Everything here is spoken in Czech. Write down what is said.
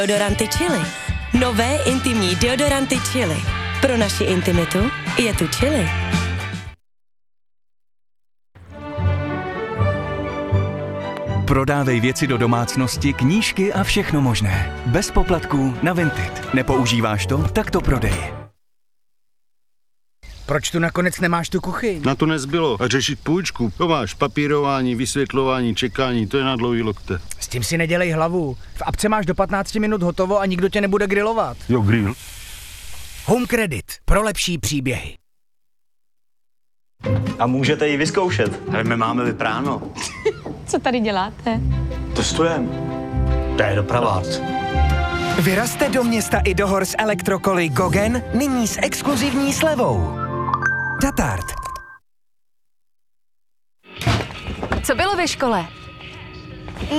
Deodoranty Chili. Nové intimní deodoranty Chili. Pro naši intimitu je tu Chili. Prodávej věci do domácnosti, knížky a všechno možné. Bez poplatků na Vinted. Nepoužíváš to? Tak to prodej. Proč tu nakonec nemáš tu kuchyň? Na to nezbylo. A řešit půjčku. To máš papírování, vysvětlování, čekání, to je na dlouhý lokte. S tím si nedělej hlavu. V apce máš do 15 minut hotovo a nikdo tě nebude grilovat. Jo, grill. Home Credit. Pro lepší příběhy. A můžete ji vyzkoušet. Ale my máme vypráno. Co tady děláte? Testujem. To je dopravák. Vyrazte do města i do hor s elektrokoly Gogen, nyní s exkluzivní slevou. Tatart. Co bylo ve škole?